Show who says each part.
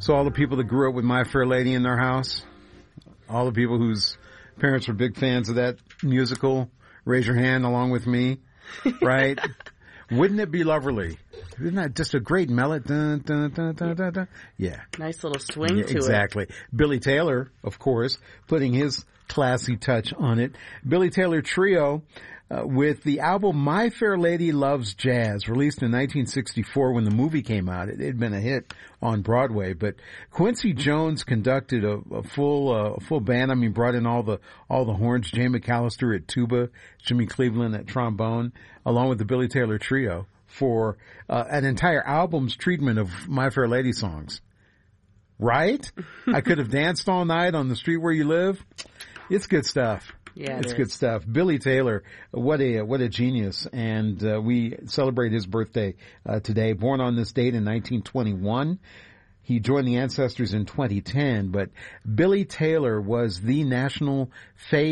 Speaker 1: So all the people that grew up with My Fair Lady in their house, all the people whose parents were big fans of that musical, raise your hand along with me, right? Wouldn't it be lovely? Isn't that just a great melody? Dun, dun, dun, dun, dun, dun. Yeah.
Speaker 2: Nice little swing to it.
Speaker 1: Exactly. Billy Taylor, of course, putting his classy touch on it. Billy Taylor Trio with the album My Fair Lady Loves Jazz, released in 1964 when the movie came out. It had been a hit on Broadway, but Quincy Jones conducted a full band. I mean, brought in all the horns. Jay McAllister at tuba, Jimmy Cleveland at trombone, along with the Billy Taylor Trio for an entire album's treatment of My Fair Lady songs. Right? I could have danced all night on the street where you live. It's good stuff.
Speaker 2: Yeah,
Speaker 1: it's good stuff. Billy Taylor, what a genius. And we celebrate his birthday today. Born on this date in 1921. He joined the Ancestors in 2010, but Billy Taylor was the national fave